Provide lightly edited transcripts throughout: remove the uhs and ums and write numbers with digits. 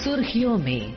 सुर्खियों में।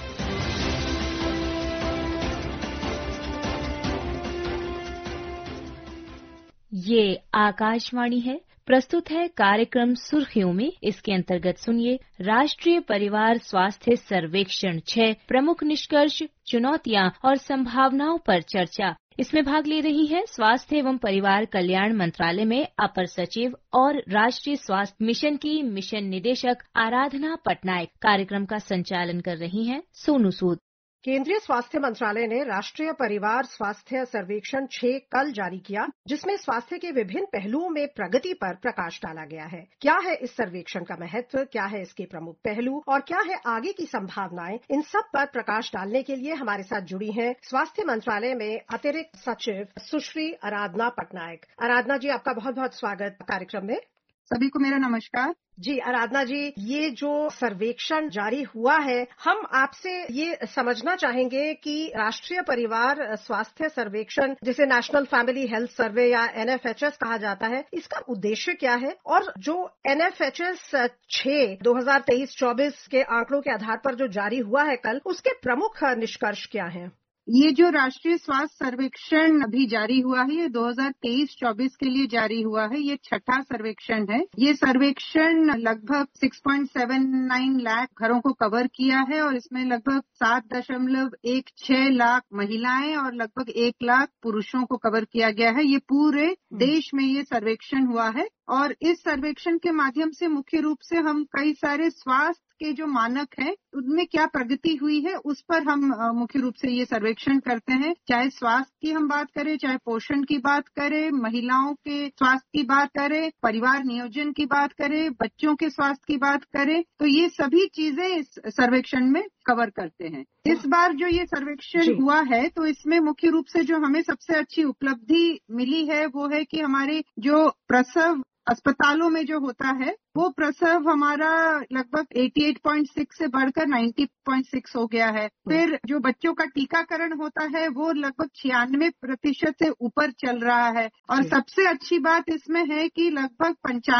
ये आकाशवाणी है, प्रस्तुत है कार्यक्रम सुर्खियों में। इसके अंतर्गत सुनिए राष्ट्रीय परिवार स्वास्थ्य सर्वेक्षण 6 प्रमुख निष्कर्ष, चुनौतियां और संभावनाओं पर चर्चा। इसमें भाग ले रही है स्वास्थ्य एवं परिवार कल्याण मंत्रालय में अपर सचिव और राष्ट्रीय स्वास्थ्य मिशन की मिशन निदेशक आराधना पटनायक। कार्यक्रम का संचालन कर रही हैं सोनू सूद। केंद्रीय स्वास्थ्य मंत्रालय ने राष्ट्रीय परिवार स्वास्थ्य सर्वेक्षण 6 कल जारी किया, जिसमें स्वास्थ्य के विभिन्न पहलुओं में प्रगति पर प्रकाश डाला गया है। क्या है इस सर्वेक्षण का महत्व, क्या है इसके प्रमुख पहलू और क्या है आगे की संभावनाएं, इन सब पर प्रकाश डालने के लिए हमारे साथ जुड़ी हैं स्वास्थ्य मंत्रालय में अतिरिक्त सचिव सुश्री आराधना पटनायक। आराधना जी, आपका बहुत बहुत स्वागत कार्यक्रम में। सभी को मेरा नमस्कार। जी आराधना जी, ये जो सर्वेक्षण जारी हुआ है, हम आपसे ये समझना चाहेंगे कि राष्ट्रीय परिवार स्वास्थ्य सर्वेक्षण, जिसे नेशनल फैमिली हेल्थ सर्वे या NFHS कहा जाता है, इसका उद्देश्य क्या है और जो NFHS 6 2023-24 के आंकड़ों के आधार पर जो जारी हुआ है कल, उसके प्रमुख निष्कर्ष क्या हैं? ये जो राष्ट्रीय स्वास्थ्य सर्वेक्षण अभी जारी हुआ है, ये 2023-24 के लिए जारी हुआ है। ये छठा सर्वेक्षण है। ये सर्वेक्षण लगभग 6.79 लाख घरों को कवर किया है और इसमें लगभग 7.16 लाख महिलाएं और लगभग 1 लाख पुरुषों को कवर किया गया है। ये पूरे देश में ये सर्वेक्षण हुआ है और इस सर्वेक्षण के माध्यम से मुख्य रूप से हम कई सारे स्वास्थ्य के जो मानक हैं, उनमें क्या प्रगति हुई है, उस पर हम मुख्य रूप से ये सर्वेक्षण करते हैं। चाहे स्वास्थ्य की हम बात करें, चाहे पोषण की बात करें, महिलाओं के स्वास्थ्य की बात करें, परिवार नियोजन की बात करें, बच्चों के स्वास्थ्य की बात करें, तो ये सभी चीजें इस सर्वेक्षण में कवर करते हैं। इस बार जो ये सर्वेक्षण हुआ है, तो इसमें मुख्य रूप से जो हमें सबसे अच्छी उपलब्धि मिली है वो है कि हमारे जो प्रसव अस्पतालों में जो होता है, वो प्रसव हमारा लगभग 88.6 से बढ़कर 90.6 हो गया है। फिर जो बच्चों का टीकाकरण होता है वो लगभग 96% से ऊपर चल रहा है और सबसे अच्छी बात इसमें है कि लगभग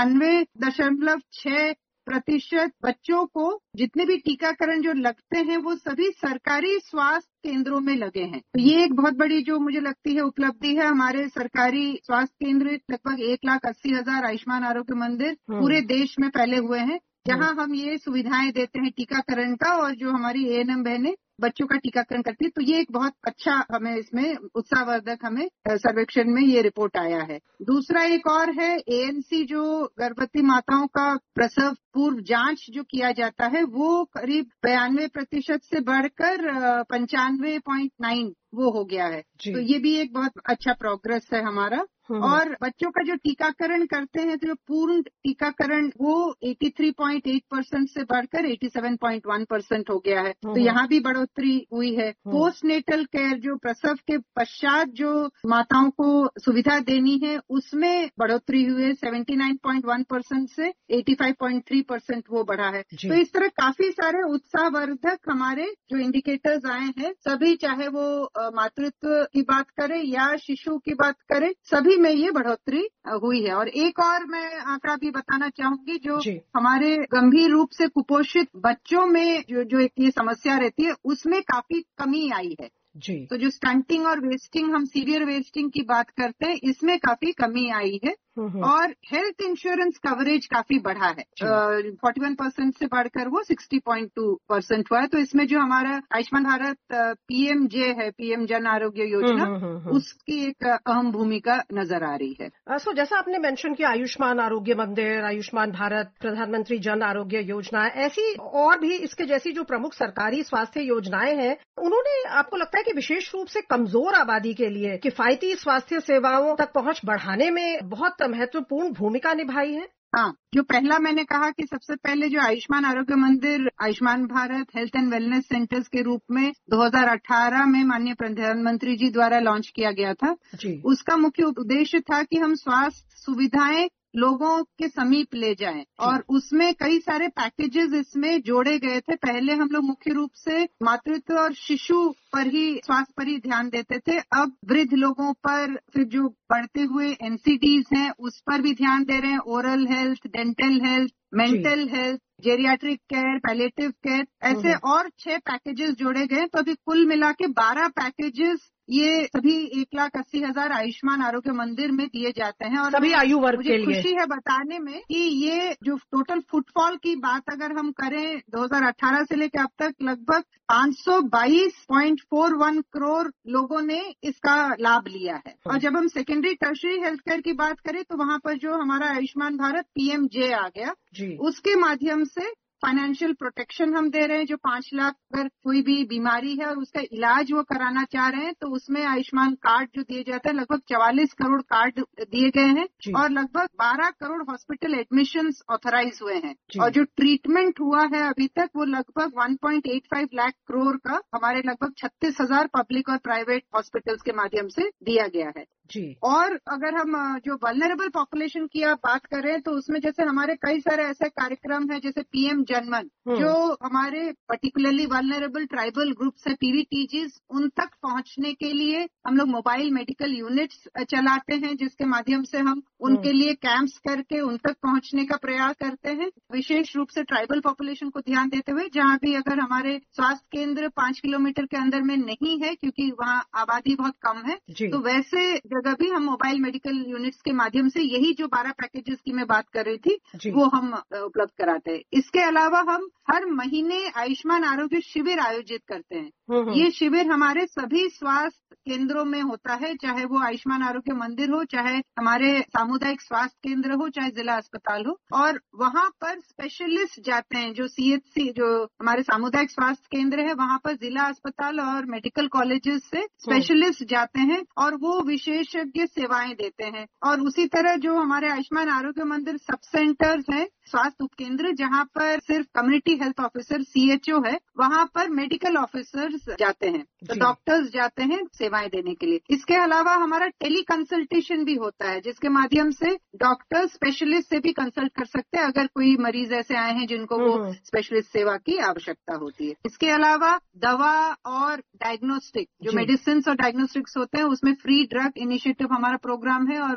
95.6% बच्चों को जितने भी टीकाकरण जो लगते हैं वो सभी सरकारी स्वास्थ्य केंद्रों में लगे हैं। तो ये एक बहुत बड़ी जो मुझे लगती है उपलब्धि है। हमारे सरकारी स्वास्थ्य केंद्र लगभग 1,80,000 आयुष्मान आरोग्य मंदिर पूरे देश में फैले हुए हैं, जहां हम ये सुविधाएं देते हैं टीकाकरण का, और जो हमारी ANM बहनें बच्चों का टीकाकरण करती है। तो ये एक बहुत अच्छा हमें इसमें उत्साहवर्धक हमें सर्वेक्षण में ये रिपोर्ट आया है। दूसरा एक और है ANC, जो गर्भवती माताओं का प्रसव पूर्व जांच जो किया जाता है, वो करीब 92% से बढ़कर 95.9 वो हो गया है। तो ये भी एक बहुत अच्छा प्रोग्रेस है हमारा। और बच्चों का जो टीकाकरण करते हैं, तो पूर्ण टीकाकरण वो 83.8% से बढ़कर 87.1% हो गया है। तो यहाँ भी बढ़ोतरी हुई है। पोस्ट नेटल केयर, जो प्रसव के पश्चात जो माताओं को सुविधा देनी है, उसमें बढ़ोतरी हुई है। 79.1% से 85.3% वो बढ़ा है। तो इस तरह काफी सारे उत्साहवर्धक हमारे जो इंडिकेटर्स आए हैं, सभी चाहे वो मातृत्व की बात करें या शिशु की बात करें, सभी में ये बढ़ोतरी हुई है। और एक और मैं आंकड़ा भी बताना चाहूंगी, जो हमारे गंभीर रूप से कुपोषित बच्चों में जो एक ये समस्या रहती है, उसमें काफी कमी आई है। तो जो स्टंटिंग और वेस्टिंग, हम सीवियर वेस्टिंग की बात करते हैं, इसमें काफी कमी आई है। और हेल्थ इंश्योरेंस कवरेज काफी बढ़ा है। 41% से बढ़कर वो 60.2% हुआ है। तो इसमें जो हमारा आयुष्मान भारत PMJ है, PM जन आरोग्य योजना, उसकी एक अहम भूमिका नजर आ रही है। सो जैसा आपने मेंशन किया, आयुष्मान आरोग्य मंदिर, आयुष्मान भारत, प्रधानमंत्री जन आरोग्य योजना, ऐसी और भी इसके जैसी जो प्रमुख सरकारी स्वास्थ्य योजनाएं हैं, उन्होंने आपको लगता है कि विशेष रूप से कमजोर आबादी के लिए किफायती स्वास्थ्य सेवाओं तक पहुंच बढ़ाने में बहुत महत्वपूर्ण भूमिका निभाई है? हाँ, जो पहला मैंने कहा कि सबसे पहले जो आयुष्मान आरोग्य मंदिर, Ayushman Bharat health and wellness centres के रूप में 2018 में माननीय प्रधानमंत्री जी द्वारा लॉन्च किया गया था, उसका मुख्य उद्देश्य था कि हम स्वास्थ्य सुविधाएं लोगों के समीप ले जाएं, और उसमें कई सारे पैकेजेस इसमें जोड़े गए थे। पहले हम लोग मुख्य रूप से मातृत्व और शिशु पर ही, स्वास्थ्य पर ही ध्यान देते थे। अब वृद्ध लोगों पर, फिर जो बढ़ते हुए NCDs हैं उस पर भी ध्यान दे रहे हैं। Oral health, dental health, mental health, geriatric care, palliative care, ऐसे और 6 पैकेजेस जोड़े गए। तो अभी कुल मिला के 12 पैकेजेस ये सभी 1,80,000 आयुष्मान आरोग्य मंदिर में दिए जाते हैं। और सभी आयु वर्ग के लिए मुझे खुशी है बताने में कि ये जो टोटल फुटफॉल की बात अगर हम करें 2018 से लेकर अब तक लगभग 522.41 करोड़ लोगों ने इसका लाभ लिया है। और जब हम सेकेंडरी टर्शियरी हेल्थ केयर की बात करें तो वहां पर जो हमारा आयुष्मान भारत PMJ आ गया जी, उसके माध्यम से फाइनेंशियल प्रोटेक्शन हम दे रहे हैं। जो 5 लाख अगर कोई भी बीमारी है और उसका इलाज वो कराना चाह रहे हैं तो उसमें आयुष्मान कार्ड जो दिए जाते हैं, लगभग 44 करोड़ कार्ड दिए गए हैं और लगभग 12 करोड़ हॉस्पिटल एडमिशंस ऑथराइज हुए हैं। और जो ट्रीटमेंट हुआ है अभी तक वो लगभग 1.85 लाख करोड़ का हमारे लगभग 36,000 पब्लिक और प्राइवेट हॉस्पिटल्स के माध्यम से दिया गया है जी। और अगर हम जो वल्नरेबल पॉपुलेशन की आप बात करें तो उसमें जैसे हमारे कई सारे ऐसे कार्यक्रम हैं, जैसे PM जनमन, जो हमारे पर्टिकुलरली वल्नरेबल ट्राइबल ग्रुप्स है, PVTGs, उन तक पहुंचने के लिए हम लोग मोबाइल मेडिकल यूनिट्स चलाते हैं, जिसके माध्यम से हम उनके लिए कैंप्स करके उन तक पहुंचने का प्रयास करते हैं। विशेष रूप से ट्राइबल पॉपुलेशन को ध्यान देते हुए, जहां भी अगर हमारे स्वास्थ्य केंद्र 5 किलोमीटर के अंदर में नहीं है क्योंकि वहां आबादी बहुत कम है, तो वैसे जगह भी हम मोबाइल मेडिकल यूनिट्स के माध्यम से यही जो 12 पैकेजेस की मैं बात कर रही थी वो हम उपलब्ध कराते हैं। इसके अलावा हम हर महीने आयुष्मान आरोग्य शिविर आयोजित करते हैं। ये शिविर हमारे सभी स्वास्थ्य केंद्रों में होता है, चाहे वो आयुष्मान आरोग्य मंदिर हो, चाहे हमारे सामुदायिक स्वास्थ्य केंद्र हो, चाहे जिला अस्पताल हो। और वहां पर स्पेशलिस्ट जाते हैं, जो CHC जो हमारे सामुदायिक स्वास्थ्य केंद्र है, वहां पर जिला अस्पताल और मेडिकल कॉलेजेस से स्पेशलिस्ट जाते हैं और वो विशेषज्ञ सेवाएं देते हैं। और उसी तरह जो हमारे आयुष्मान आरोग्य मंदिर सब सेंटर्स है, स्वास्थ्य उपकेंद्र, जहां पर सिर्फ कम्युनिटी हेल्थ ऑफिसर CHO है, वहां पर मेडिकल ऑफिसर्स जाते हैं, तो डॉक्टर्स जाते हैं सेवाएं देने के लिए। इसके अलावा हमारा टेली कंसल्टेशन भी होता है, जिसके माध्यम से डॉक्टर स्पेशलिस्ट से भी कंसल्ट कर सकते हैं अगर कोई मरीज ऐसे आए हैं जिनको वो स्पेशलिस्ट सेवा की आवश्यकता होती है। इसके अलावा दवा और डायग्नोस्टिक जो मेडिसिन और डायग्नोस्टिक्स होते हैं, उसमें फ्री ड्रग इनिशिएटिव हमारा प्रोग्राम है और